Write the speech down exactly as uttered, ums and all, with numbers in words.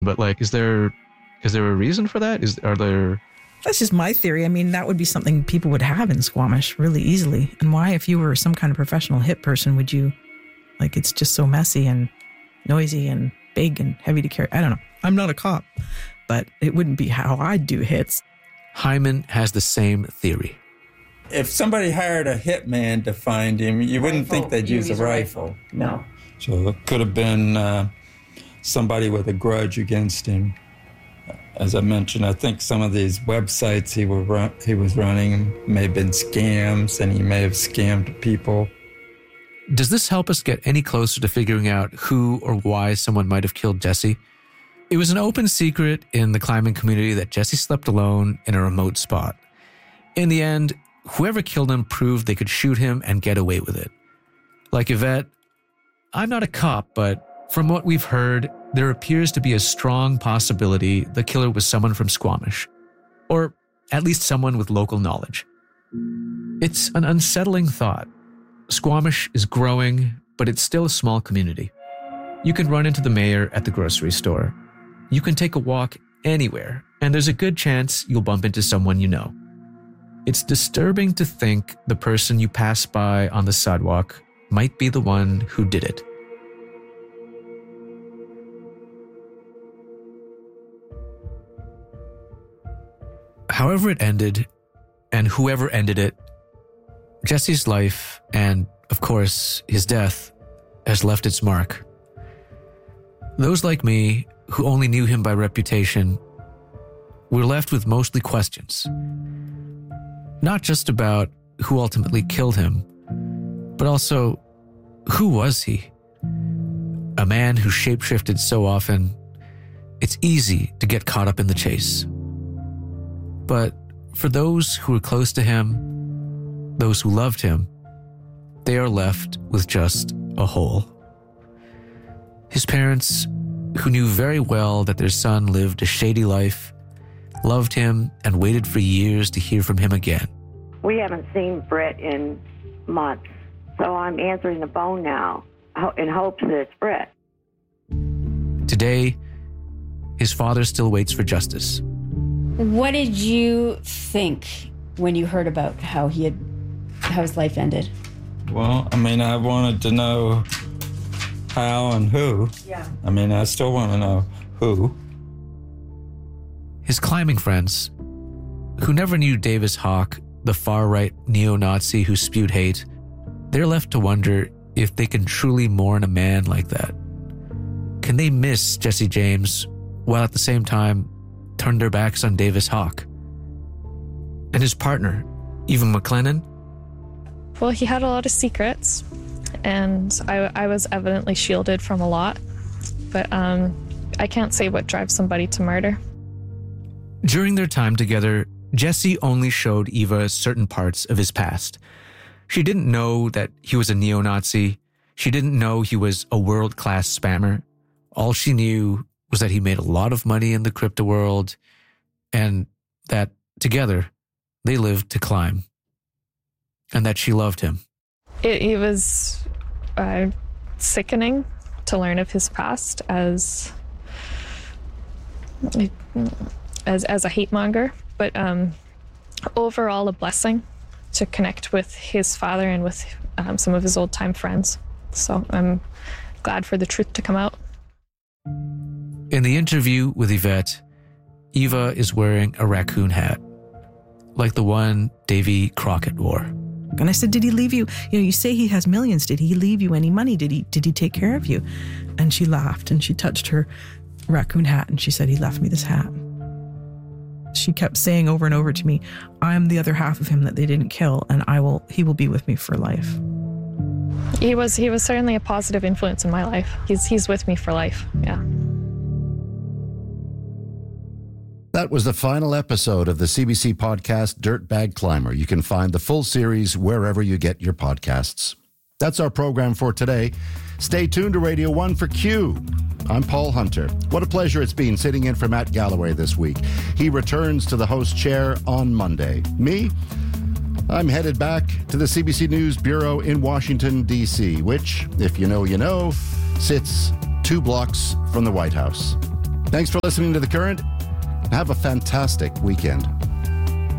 But like, is there is there a reason for that? Is are there? That's just my theory. I mean, that would be something people would have in Squamish really easily. And why, if you were some kind of professional hit person, would you, like, it's just so messy and noisy and big and heavy to carry. I don't know. I'm not a cop, but it wouldn't be how I'd do hits. Hyman has the same theory. If somebody hired a hitman to find him, you wouldn't rifle. think they'd use, use a rifle. rifle. No. So it could have been uh, somebody with a grudge against him. As I mentioned, I think some of these websites he, were run, he was running may have been scams, and he may have scammed people. Does this help us get any closer to figuring out who or why someone might have killed Jesse? It was an open secret in the climbing community that Jesse slept alone in a remote spot. In the end, whoever killed him proved they could shoot him and get away with it. Like Yvette, I'm not a cop, but from what we've heard, there appears to be a strong possibility the killer was someone from Squamish, or at least someone with local knowledge. It's an unsettling thought. Squamish is growing, but it's still a small community. You can run into the mayor at the grocery store. You can take a walk anywhere, and there's a good chance you'll bump into someone you know. It's disturbing to think the person you pass by on the sidewalk might be the one who did it. However it ended, and whoever ended it, Jesse's life, and of course his death, has left its mark. Those like me, who only knew him by reputation, were left with mostly questions. Not just about who ultimately killed him, but also, who was he? A man who shapeshifted so often, it's easy to get caught up in the chase. But for those who were close to him, those who loved him, they are left with just a hole. His parents, who knew very well that their son lived a shady life, loved him and waited for years to hear from him again. We haven't seen Britt in months, so I'm answering the phone now in hopes that it's Britt. Today, his father still waits for justice. What did you think when you heard about how he had, how his life ended? Well, I mean, I wanted to know how and who. Yeah. I mean, I still want to know who. His climbing friends, who never knew Davis Hawk, the far-right neo-Nazi who spewed hate, they're left to wonder if they can truly mourn a man like that. Can they miss Jesse James while at the same time turn their backs on Davis Hawk? And his partner, Eva McLennan? Well, he had a lot of secrets, and I, I was evidently shielded from a lot, but um, I can't say what drives somebody to murder. During their time together, Jesse only showed Eva certain parts of his past. She didn't know that he was a neo-Nazi. She didn't know he was a world-class spammer. All she knew was that he made a lot of money in the crypto world, and that together they lived to climb, and that she loved him. It, it was uh, sickening to learn of his past as as as a hate monger, but um, overall a blessing to connect with his father and with um, some of his old time friends. So I'm glad for the truth to come out. In the interview with Yvette, Eva is wearing a raccoon hat, like the one Davy Crockett wore. And I said, did he leave you? You know, you say he has millions. Did he leave you any money? Did he did he take care of you? And she laughed and she touched her raccoon hat and she said, he left me this hat. She kept saying over and over to me, I'm the other half of him that they didn't kill, and I will he will be with me for life. He was he was certainly a positive influence in my life. He's he's with me for life. Yeah. That was the final episode of the C B C podcast Dirtbag Climber. You can find the full series wherever you get your podcasts. That's our program for today. Stay tuned to Radio one for Q. I'm Paul Hunter. What a pleasure it's been sitting in for Matt Galloway this week. He returns to the host chair on Monday. Me? I'm headed back to the C B C News Bureau in Washington, D C, which, if you know, you know, sits two blocks from the White House. Thanks for listening to The Current. Have a fantastic weekend.